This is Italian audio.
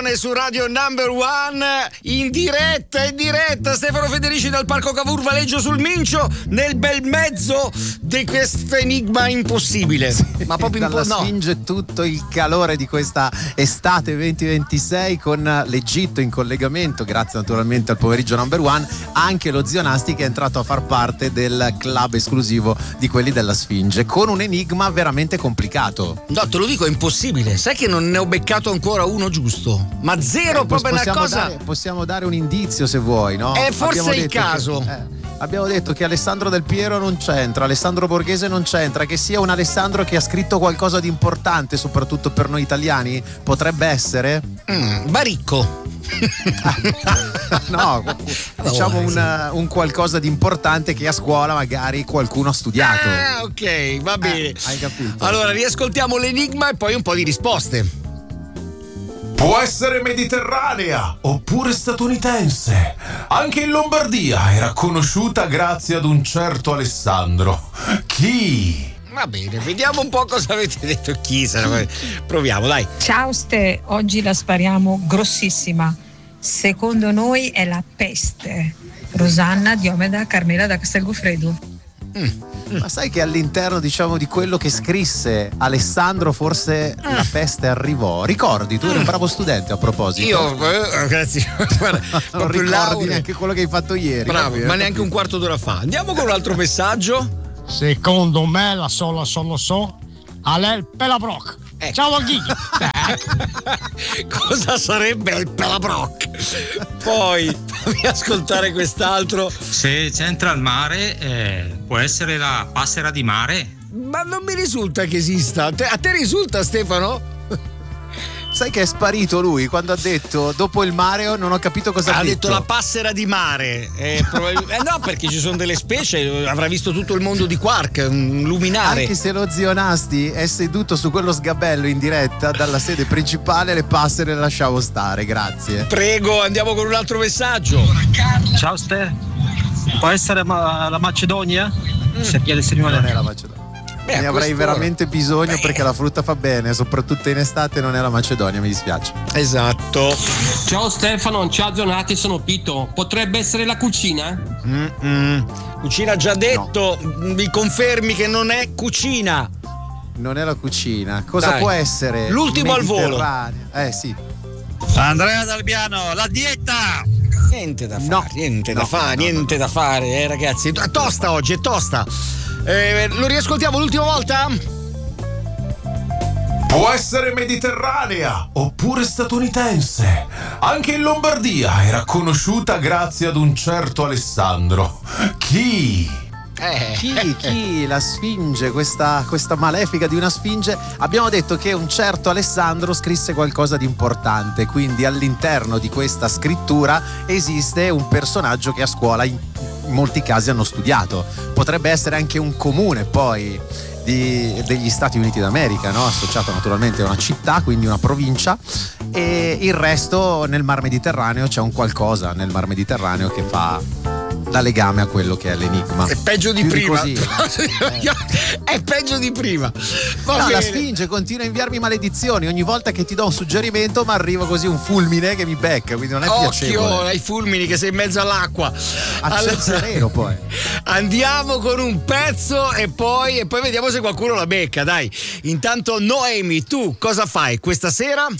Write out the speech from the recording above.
Canzone su Radio Number One, in diretta, Stefano Federici dal Parco Cavour Valeggio sul Mincio, nel bel mezzo di questo enigma impossibile. Ma proprio dalla Sfinge tutto il calore di questa estate 2026 con l'Egitto in collegamento, grazie naturalmente al pomeriggio Number One, anche lo zio Nasti che è entrato a far parte del club esclusivo di quelli della Sfinge, con un enigma veramente complicato. No, te lo dico, è impossibile. Sai che non ne ho beccato ancora uno giusto, ma zero, proprio una cosa. Possiamo dare un indizio se vuoi, no? Forse è il caso. Abbiamo detto che Alessandro Del Piero non c'entra, Alessandro Borghese non c'entra, che sia un Alessandro che ha scritto qualcosa di importante, soprattutto per noi italiani. Potrebbe essere? Baricco. No, diciamo un qualcosa di importante che a scuola magari qualcuno ha studiato. Ok, va bene. Hai capito. Allora, riascoltiamo l'enigma e poi un po' di risposte. Può essere mediterranea oppure statunitense. Anche in Lombardia era conosciuta grazie ad un certo Alessandro. Chi? Va bene, vediamo un po' cosa avete detto. Chi sarà? Proviamo, dai. Ciao Ste, oggi la spariamo grossissima. Secondo noi è la peste. Rosanna Diomeda Carmela da Castelgoffredo. Ma sai che all'interno, diciamo, di quello che scrisse Alessandro forse la peste arrivò? Ricordi? Tu eri un bravo studente a proposito. Io, ragazzi, guarda, non ricordi neanche quello che hai fatto ieri. Bravo, ma neanche un quarto d'ora fa. Andiamo con un altro messaggio. Secondo me la so Alel Pelabroc. Ciao Ghighi. Cosa sarebbe il Pelabroc? Poi fammi ascoltare quest'altro. Se c'entra il mare, può essere la passera di mare. Ma non mi risulta che esista. A te risulta, Stefano? Sai che è sparito lui quando ha detto dopo il mare, non ho capito cosa ha detto. La passera di mare. No, perché ci sono delle specie, avrà visto tutto il mondo di Quark, un luminare. Anche se lo zio Nasti è seduto su quello sgabello in diretta dalla sede principale, le passere le lasciamo stare, grazie. Prego, andiamo con un altro messaggio. Ciao Ste, può essere la Macedonia? Se chiedessi non è la Macedonia. Ne avrei veramente bisogno perché la frutta fa bene, soprattutto in estate. Non è la Macedonia, mi dispiace. Esatto. Ciao Stefano, ciao Zonati, sono Pito. Potrebbe essere la cucina? Cucina già detto, no. Mi confermi che non è cucina? Non è la cucina. Cosa può essere? L'ultimo al volo. Sì. Andrea Dalbiano, la dieta. Niente da fare, niente da fare, ragazzi. È tosta oggi, è tosta. Lo riascoltiamo l'ultima volta? Può essere mediterranea oppure statunitense. Anche in Lombardia era conosciuta grazie ad un certo Alessandro. Chi? Chi? La Sfinge, questa malefica di una Sfinge. Abbiamo detto che un certo Alessandro scrisse qualcosa di importante, quindi all'interno di questa scrittura esiste un personaggio che a scuola in molti casi hanno studiato. Potrebbe essere anche un comune poi degli Stati Uniti d'America, no? Associato naturalmente a una città, quindi una provincia, e il resto nel Mar Mediterraneo c'è un qualcosa nel Mar Mediterraneo che fa da legame a quello che è l'enigma. È peggio di prima. È peggio di prima. La Sfinge continua a inviarmi maledizioni ogni volta che ti do un suggerimento, ma arriva così un fulmine che mi becca, quindi non è piacevole. Occhio ai fulmini che sei in mezzo all'acqua. C'è il sereno poi. Andiamo con un pezzo e poi vediamo se qualcuno la becca, dai. Intanto Noemi, tu cosa fai questa sera?